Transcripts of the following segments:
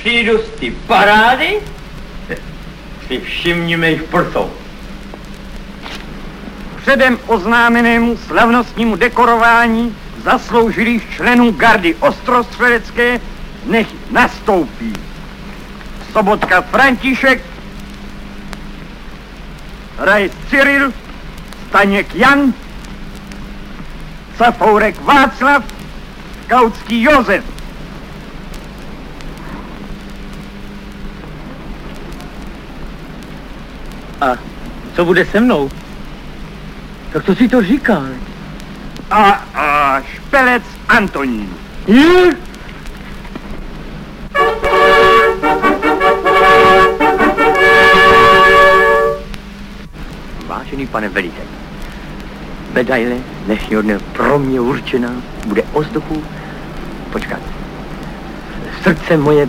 přijdu z ty parády, si všimni mých prsou. Předem oznámenému slavnostnímu dekorování zasloužilých členů gardy ostrostřelecké nech nastoupí Sobotka František, Rais Cyril, Staněk Jan, Safourek Václav, Kautský Josef. A co bude se mnou? Tak to si to říkal. A Špelec Antonín. Vážený pane veliteli, medaile dnešního dne pro mě určená bude o vzduchu. Počkat. Srdce moje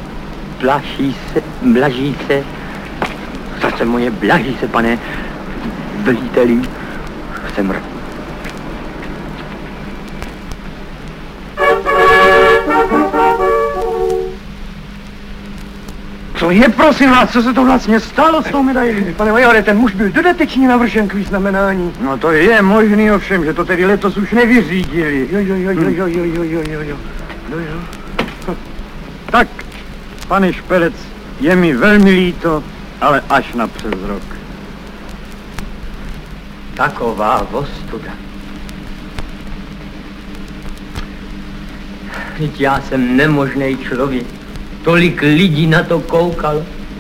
blaží se, srdce moje blaží se, pane veliteli, jsem mrtvý. Co je, prosím vás, co se to vlastně stalo s tou medailí? Pane majore, ten muž byl dodatečně navržen k vyznamenání. No to je možný ovšem, že to tedy letos už nevyřídili. Jo. Tak, pane Šperec, je mi velmi líto, ale až na přes rok. Taková ostuda. Vždyť já jsem nemožný člověk. Tolik lidí na to koukalo.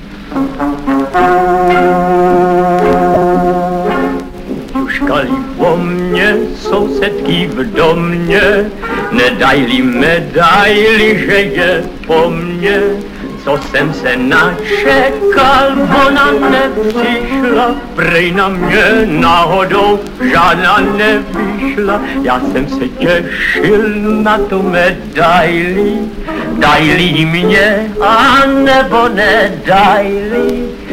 Čuškali po mně, sousedky v domě, nedajli medaili, že je po mně. Co jsem se načekal, ona nepřišla, prej na mě náhodou žádná nevyšla. Já jsem se těšil na tu medaili, dajli mě, a nebo nedajli.